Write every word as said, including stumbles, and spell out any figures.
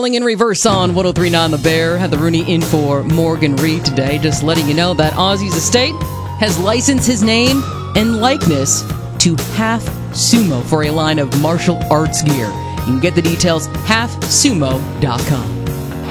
Rolling in reverse on one oh three point nine The Bear. Had the Rooney in for Morgan Reed today. Just letting you know that Ozzy's estate has licensed his name and likeness to Half Sumo for a line of martial arts gear. You can get the details half sumo dot com.